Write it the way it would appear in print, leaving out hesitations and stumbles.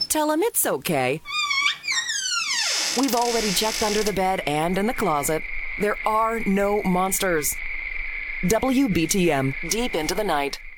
Tell him it's okay. We've already checked under the bed and in the closet. There are no monsters. WBTM, deep into the night.